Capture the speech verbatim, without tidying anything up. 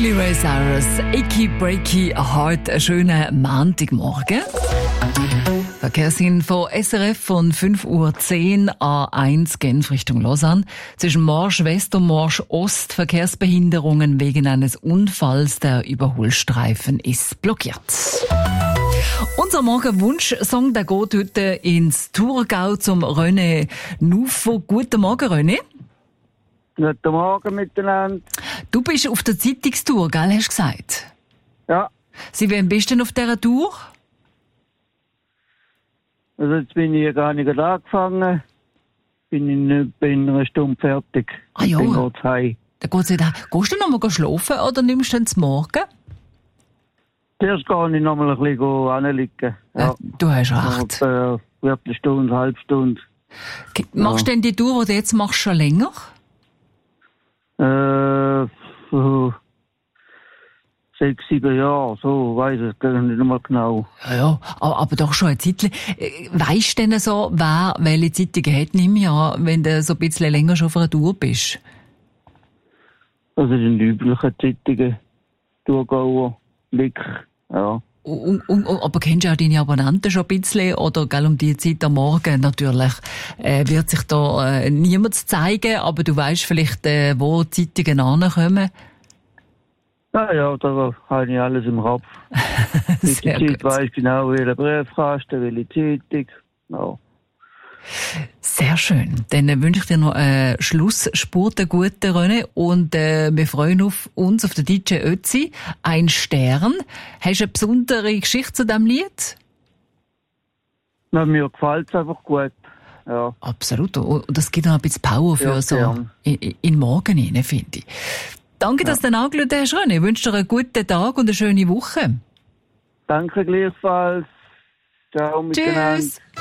Billy Ray Cyrus, Achy Breaky Heart, einen schönen Montagmorgen. Verkehrsinfo S R F von fünf Uhr zehn, A eins Genf Richtung Lausanne. Zwischen Morsch West und Morsch Ost Verkehrsbehinderungen wegen eines Unfalls. Der Überholstreifen ist blockiert. Unser Morgenwunsch-Song, der geht heute ins Thurgau zum René Nuffo. Guten Morgen, René. Guten Morgen miteinander. Du bist auf der Zeitungstour, gell, hast du gesagt? Ja. Sie, wem bist du denn auf dieser Tour? Also jetzt bin ich gar nicht angefangen. Bin in, bin in einer Stunde fertig. Ah ja. Bin gerade heim. Da geht's wieder. Gehst du noch mal schlafen oder nimmst du dann zum Morgen? Zuerst gehe ich noch mal ein bisschen anliegen. Ja. Äh, du hast recht. Eine Viertelstunde, eine halbe Stunde. Okay. Machst du denn die Tour, die du jetzt machst, schon länger? Äh, so sechs, sieben Jahre, so, weiss ich gar nicht mehr genau. Ja, ja, aber, aber doch schon ein Zeitchen. Weisst du denn so, wer welche Zeitungen hat im Jahr, wenn du so ein bisschen länger schon auf einer Tour bist? Also die üblichen Zeitungen, Thurgauer, Blick, ja. Und, und, und, aber kennst du auch deine Abonnenten schon ein bisschen? Oder gell, um die Zeit am Morgen natürlich äh, wird sich da äh, niemand zeigen, aber du weisst vielleicht, äh, wo die Zeitungen ankommen. Ja, ja, da habe ich alles im Kopf. Mit der Zeit weiss ich genau, welcher Briefkasten, welche Zeitung. Ja. Sehr schön. Dann äh, wünsche ich dir noch einen äh, Schlussspurt, einen guten René. Und äh, wir freuen auf uns, auf den D J Ötzi. Ein Stern. Hast du eine besondere Geschichte zu diesem Lied? Na, mir gefällt es einfach gut. Ja. Absolut. Und das gibt noch ein bisschen Power für Ja, so gern. in, in den Morgen hinein, finde ich. Danke, Ja. dass du den angeschaut hast, René. Ich wünsche dir einen guten Tag und eine schöne Woche. Danke gleichfalls. Ciao miteinander. Tschüss.